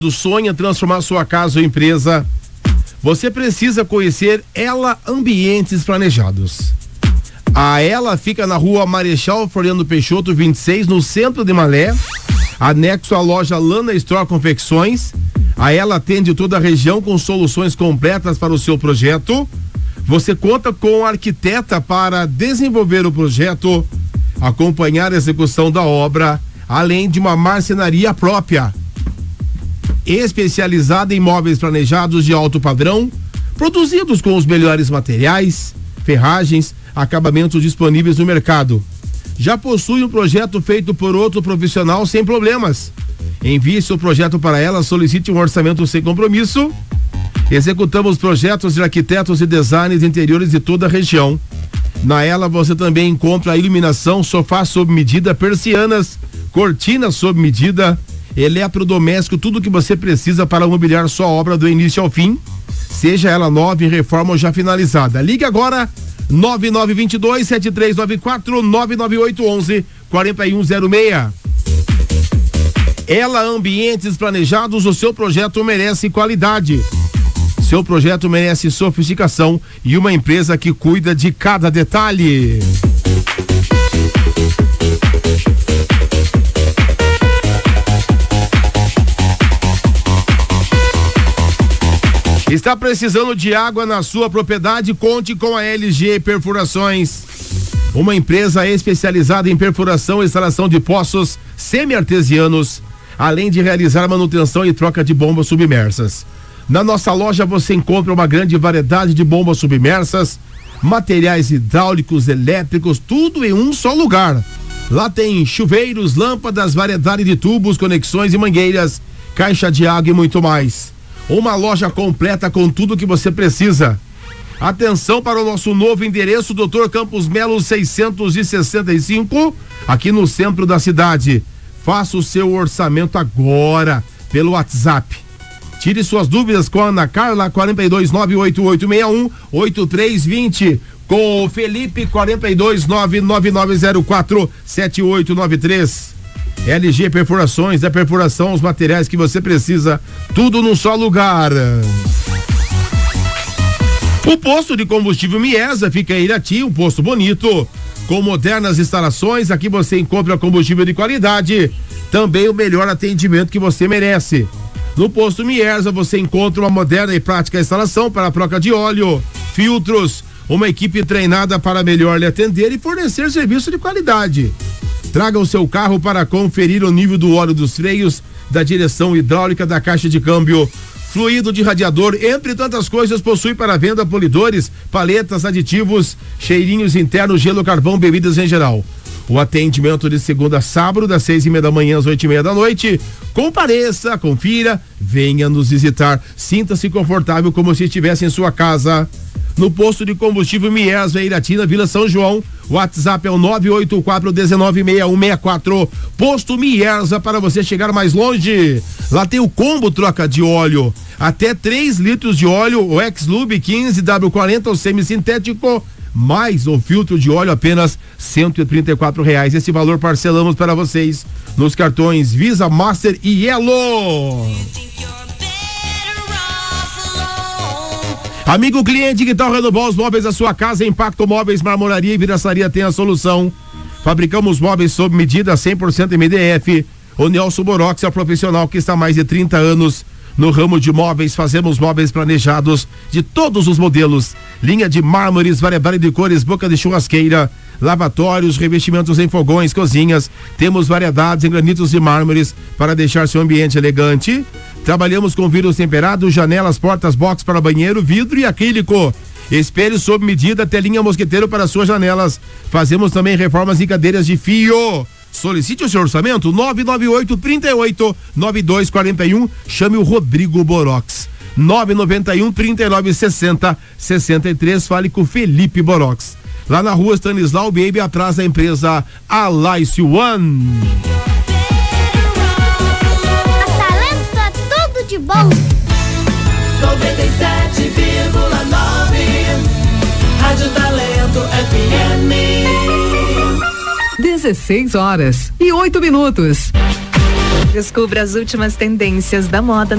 sonha transformar sua casa ou empresa, você precisa conhecer Ela Ambientes Planejados. A Ela fica na rua Marechal Floriano Peixoto 26, no centro de Malé, anexo à loja Lana Store Confecções. A Ela atende toda a região com soluções completas para o seu projeto. Você conta com arquiteta para desenvolver o projeto, acompanhar a execução da obra, além de uma marcenaria própria, especializada em móveis planejados de alto padrão, produzidos com os melhores materiais, ferragens, acabamentos disponíveis no mercado. Já possui um projeto feito por outro profissional sem problemas. Envie seu projeto para Ela, solicite um orçamento sem compromisso. Executamos projetos de arquitetos e designers de interiores de toda a região. Na Ela você também encontra iluminação, sofá sob medida, persianas, cortinas sob medida, eletrodoméstico, tudo o que você precisa para mobiliar sua obra do início ao fim, seja ela nova, em reforma ou já finalizada. Ligue agora 9922-7394, 99811-4106. Ela Ambientes Planejados, o seu projeto merece qualidade. Seu projeto merece sofisticação e uma empresa que cuida de cada detalhe. Está precisando de água na sua propriedade? Conte com a LG Perfurações, uma empresa especializada em perfuração e instalação de poços semi-artesianos, além de realizar manutenção e troca de bombas submersas. Na nossa loja você encontra uma grande variedade de bombas submersas, materiais hidráulicos, elétricos, tudo em um só lugar. Lá tem chuveiros, lâmpadas, variedade de tubos, conexões e mangueiras, caixa de água e muito mais. Uma loja completa com tudo que você precisa. Atenção para o nosso novo endereço, Dr. Campos Melo 665, aqui no centro da cidade. Faça o seu orçamento agora pelo WhatsApp. Tire suas dúvidas com a Ana Carla, 4298861-8320. Com o Felipe, 4299904-7893. LG Perfurações, da perfuração, os materiais que você precisa, tudo num só lugar. O posto de combustível Miesa fica em Irati, um posto bonito, com modernas instalações. Aqui você encontra combustível de qualidade, também o melhor atendimento que você merece. No posto Miesa você encontra uma moderna e prática instalação para a troca de óleo, filtros, uma equipe treinada para melhor lhe atender e fornecer serviço de qualidade. Traga o seu carro para conferir o nível do óleo dos freios, da direção hidráulica, da caixa de câmbio, fluido de radiador, entre tantas coisas. Possui para venda polidores, paletas, aditivos, cheirinhos internos, gelo, carvão, bebidas em geral. O atendimento de segunda a sábado, das 6:30 da manhã às 8:30 da noite. Compareça, confira, venha nos visitar. Sinta-se confortável como se estivesse em sua casa. No posto de combustível Miesa, Iratina, Vila São João. O WhatsApp é o 984-196164. Posto Miesa, para você chegar mais longe. Lá tem o combo troca de óleo. Até 3 litros de óleo, o X-Lube 15W40, o semissintético, mais o filtro de óleo, apenas R$134. Esse valor parcelamos para vocês nos cartões Visa, Master e Elo. Amigo cliente, que tal renovar os móveis da sua casa? Impacto Móveis, Marmoraria e Vidraçaria tem a solução. Fabricamos móveis sob medida, 100% MDF. O Nelson Borox é o profissional que está há mais de 30 anos no ramo de móveis. Fazemos móveis planejados de todos os modelos, linha de mármores, variedade de cores, boca de churrasqueira, lavatórios, revestimentos em fogões, cozinhas. Temos variedades em granitos e mármores para deixar seu ambiente elegante. Trabalhamos com vidro temperado, janelas, portas, box para banheiro, vidro e acrílico. Espelho sob medida, telinha mosquiteiro para suas janelas. Fazemos também reformas em cadeiras de fio. Solicite o seu orçamento, 998-38-9241. Chame o Rodrigo Borox, 991-3960-63. Fale com o Felipe Borox, lá na rua Stanislau Baby, atrás da empresa Alice One. De bom. 97,9 Rádio Talento FM. 16 horas e 8 minutos. Descubra as últimas tendências da moda